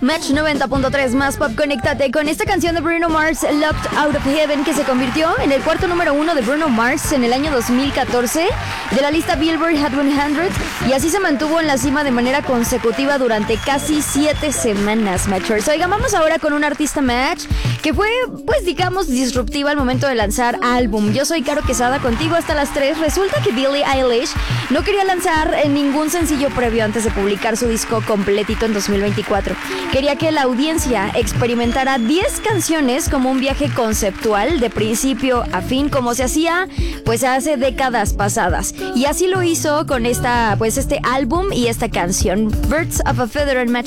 Match 90.3 más pop, conéctate con esta canción de Bruno Mars, Locked Out of Heaven, que se convirtió en el cuarto número 1 de Bruno Mars en el año 2014 de la lista Billboard Hot 100, y así se mantuvo en la cima de manera consecutiva durante casi 7 semanas, Matchers. Oigan, vamos ahora con un artista Match que fue, pues digamos, disruptiva al momento de lanzar álbum. Yo soy Caro Quesada, contigo hasta las 3. Resulta que Billie Eilish no quería lanzar ningún sencillo previo antes de publicar su disco completito en 2024. Quería que la audiencia experimentara 10 canciones como un viaje conceptual de principio a fin, como se hacía pues hace décadas pasadas. Y así lo hizo con este álbum y esta canción, Birds of a Feather and Match